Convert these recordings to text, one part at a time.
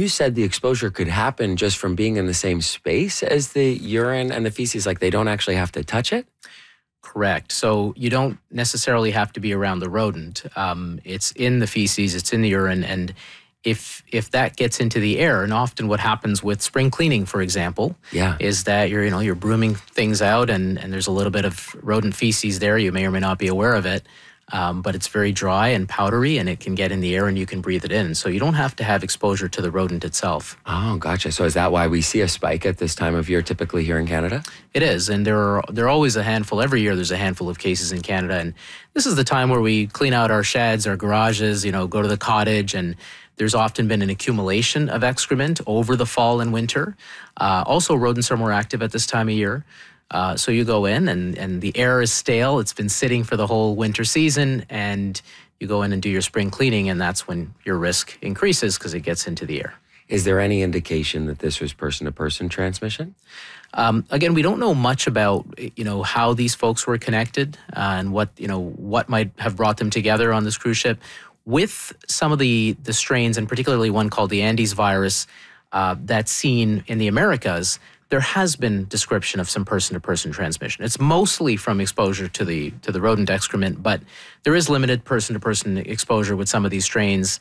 you said the exposure could happen just from being in the same space as the urine and the feces, like they don't actually have to touch it? Correct. So you don't necessarily have to be around the rodent. It's in the feces, it's in the urine, and if that gets into the air, and often what happens with spring cleaning, for example, is that you're brooming things out, and there's a little bit of rodent feces there. You may or may not be aware of it. But it's very dry and powdery, and it can get in the air and you can breathe it in. So you don't have to have exposure to the rodent itself. Oh, gotcha. So is that why we see a spike at this time of year typically here in Canada? It is, and there are always a handful. Every year there's a handful of cases in Canada, and this is the time where we clean out our sheds, our garages, go to the cottage, and there's often been an accumulation of excrement over the fall and winter. Also, rodents are more active at this time of year. So you go in and the air is stale. It's been sitting for the whole winter season, and you go in and do your spring cleaning, and that's when your risk increases because it gets into the air. Is there any indication that this was person-to-person transmission? Again, we don't know much about how these folks were connected and what might have brought them together on this cruise ship. With some of the strains, and particularly one called the Andes virus that's seen in the Americas, there has been description of some person-to-person transmission. It's mostly from exposure to the rodent excrement, but there is limited person-to-person exposure with some of these strains,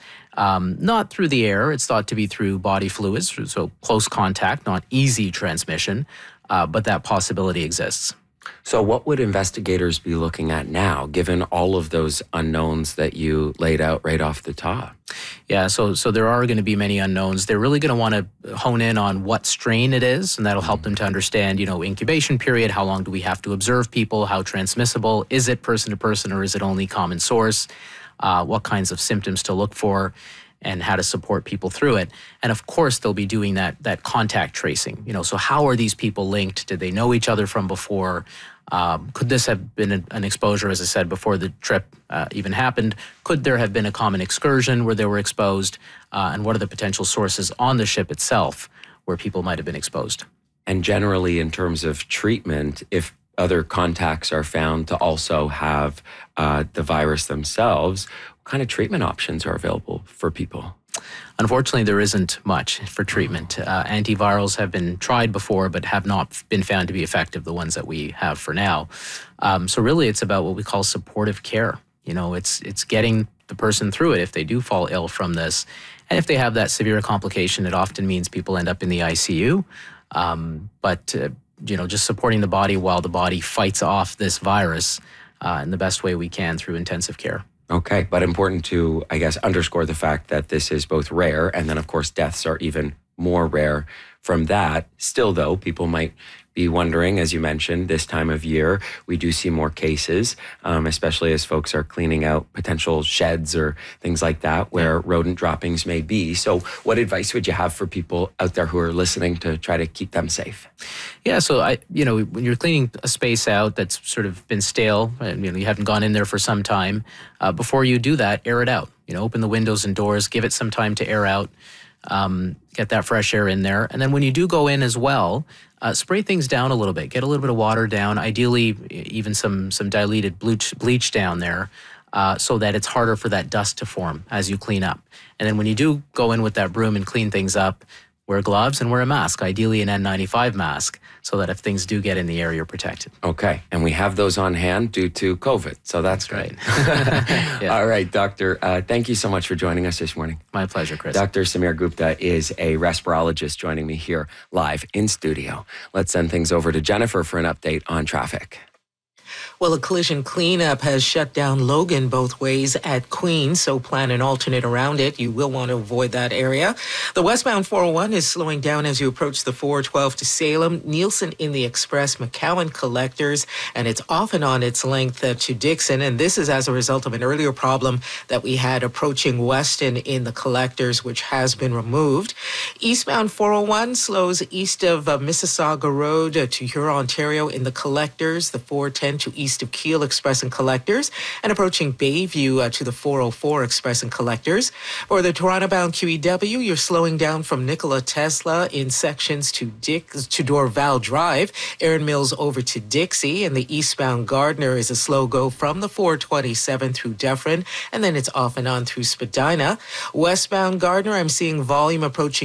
not through the air. It's thought to be through body fluids, so close contact, not easy transmission, but that possibility exists. So what would investigators be looking at now, given all of those unknowns that you laid out right off the top? Yeah, so there are going to be many unknowns. They're really going to want to hone in on what strain it is, and that'll help them to understand, incubation period, how long do we have to observe people, how transmissible, is it person to person or is it only common source, what kinds of symptoms to look for, and how to support people through it. And of course, they'll be doing that contact tracing. So how are these people linked? Did they know each other from before? Could this have been an exposure, as I said, before the trip even happened? Could there have been a common excursion where they were exposed? And what are the potential sources on the ship itself where people might have been exposed? And generally, in terms of treatment, if other contacts are found to also have the virus themselves, what kind of treatment options are available for people? Unfortunately, there isn't much for treatment. Antivirals have been tried before, but have not been found to be effective, the ones that we have for now. So really, it's about what we call supportive care. It's getting the person through it if they do fall ill from this. And if they have that severe complication, it often means people end up in the ICU. But just supporting the body while the body fights off this virus in the best way we can through intensive care. Okay, but important to, I guess, underscore the fact that this is both rare, and then, of course, deaths are even more rare from that. Still, though, people might be wondering, as you mentioned, this time of year, we do see more cases, especially as folks are cleaning out potential sheds or things like that where rodent droppings may be. So what advice would you have for people out there who are listening to try to keep them safe? Yeah, so when you're cleaning a space out that's sort of been stale, and you haven't gone in there for some time, before you do that, air it out. Open the windows and doors, give it some time to air out, get that fresh air in there. And then when you do go in as well, spray things down a little bit. Get a little bit of water down, ideally even some diluted bleach down there, so that it's harder for that dust to form as you clean up. And then when you do go in with that broom and clean things up, wear gloves and wear a mask, ideally an N95 mask, so that if things do get in the air, you're protected. Okay, and we have those on hand due to COVID, so that's great. Right. All right, Doctor, thank you so much for joining us this morning. My pleasure, Chris. Dr. Samir Gupta is a respirologist joining me here live in studio. Let's send things over to Jennifer for an update on traffic. Well, a collision cleanup has shut down Logan both ways at Queens, so plan an alternate around it. You will want to avoid that area. The westbound 401 is slowing down as you approach the 412 to Salem, Nielsen in the Express, McCowan Collectors, and it's off and on its length to Dixon. And this is as a result of an earlier problem that we had approaching Weston in the Collectors, which has been removed. Eastbound 401 slows east of Mississauga Road to Huron, Ontario in the Collectors, the 410 to east of Keele Express and Collectors, and approaching Bayview to the 404 Express and Collectors. For the Toronto-bound QEW, you're slowing down from Nikola Tesla in sections to Dorval Drive, Erin Mills over to Dixie, and the eastbound Gardner is a slow go from the 427 through Dufferin, and then it's off and on through Spadina. Westbound Gardner, I'm seeing volume approaching